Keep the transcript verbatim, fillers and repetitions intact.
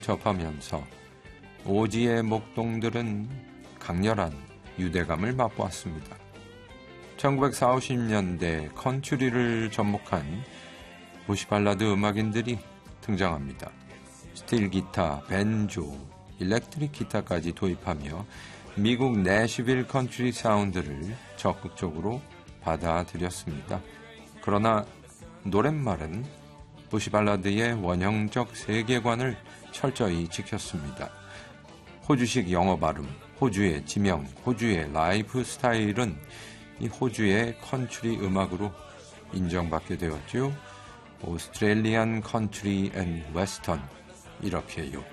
접하면서 오지의 목동들은 강렬한 유대감을 맛보았습니다. 천구백사십 년대 컨트리를 접목한 부시 발라드 음악인들이 등장합니다. 스틸 기타, 벤조, 일렉트릭 기타까지 도입하며 미국 내시빌 컨트리 사운드를 적극적으로 받아들였습니다. 그러나 노랫말은 부시 발라드의 원형적 세계관을 철저히 지켰습니다. 호주식 영어 발음, 호주의 지명, 호주의 라이프 스타일은 이 호주의 컨트리 음악으로 인정받게 되었죠. 오스트레일리안 컨트리 앤 웨스턴 이렇게요.